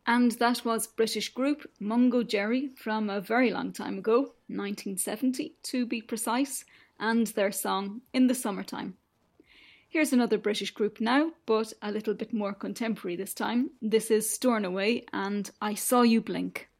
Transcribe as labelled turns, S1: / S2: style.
S1: And that was British group Mungo Jerry from a very long time ago, 1970 to be precise, and their song In the Summertime. Here's another British group now, but a little bit more contemporary this time. This is Stornoway and I Saw You Blink.